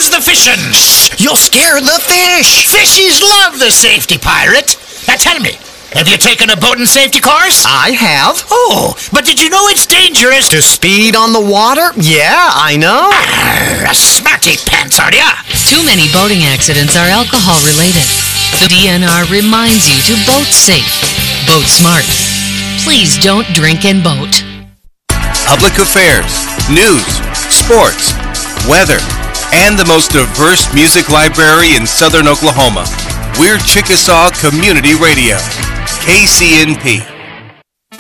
goes the fishing. Shh! You'll scare the fish! Fishies love the safety pirate. Now tell me, have you taken a boating safety course? I have. Oh, but did you know it's dangerous To speed on the water? Yeah, I know. A smarty pants, are ya? Too many boating accidents are alcohol related. The DNR reminds you to boat safe. Boat smart. Please don't drink and boat. Public affairs, news, sports, weather, and the most diverse music library in southern Oklahoma. We're Chickasaw Community Radio, KCNP.